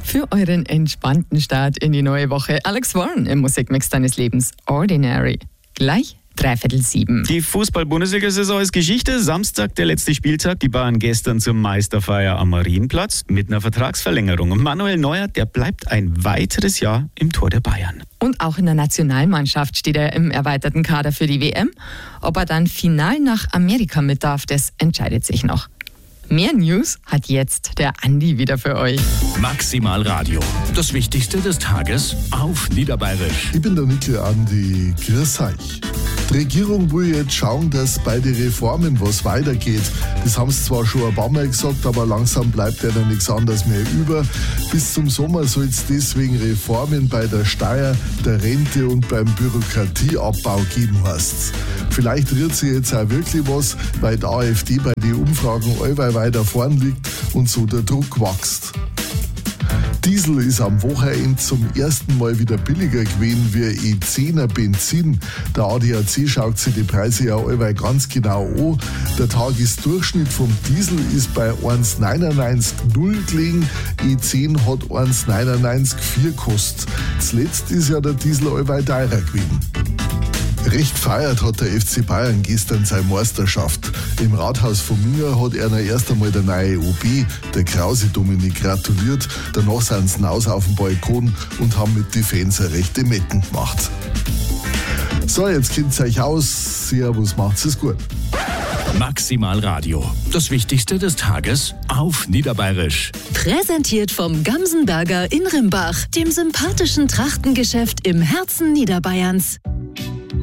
für euren entspannten Start in die neue Woche. Alex Warren im Musikmix deines Lebens, Ordinary. Gleich 6:45. Die Fußball-Bundesliga-Saison ist Geschichte. Samstag der letzte Spieltag. Die Bayern gestern zur Meisterfeier am Marienplatz mit einer Vertragsverlängerung. Und Manuel Neuer, der bleibt ein weiteres Jahr im Tor der Bayern. Und auch in der Nationalmannschaft steht er im erweiterten Kader für die WM. Ob er dann final nach Amerika mit darf, das entscheidet sich noch. Mehr News hat jetzt der Andi wieder für euch. Maximal Radio. Das Wichtigste des Tages auf Niederbayerisch. Ich bin der Nickel Andi. Grüß euch. Die Regierung will jetzt schauen, dass bei den Reformen was weitergeht. Das haben sie zwar schon ein paar Mal gesagt, aber langsam bleibt ja dann nichts anderes mehr über. Bis zum Sommer soll es deswegen Reformen bei der Steuer, der Rente und beim Bürokratieabbau geben, heißt's. Vielleicht rührt sich jetzt auch wirklich was, weil die AfD bei den Umfragen allweil weiter vorn liegt und so der Druck wächst. Diesel ist am Wochenende zum ersten Mal wieder billiger gewesen wie E10er Benzin. Der ADAC schaut sich die Preise ja allweil ganz genau an. Der Tagesdurchschnitt vom Diesel ist bei 1,99,0 gelegen. E10 hat 1,99,4 gekostet. Zuletzt ist ja der Diesel allweil teurer gewesen. Recht gefeiert hat der FC Bayern gestern seine Meisterschaft. Im Rathaus von Minga hat er erst einmal der neue OB, der Krause Dominik, gratuliert. Danach sind sie hinaus auf dem Balkon und haben mit den Fans eine rechte Metten gemacht. So, jetzt kennt ihr euch aus. Servus, macht's es gut. Maximal Radio. Das Wichtigste des Tages auf Niederbayerisch. Präsentiert vom Gamsenberger in Rimbach, dem sympathischen Trachtengeschäft im Herzen Niederbayerns.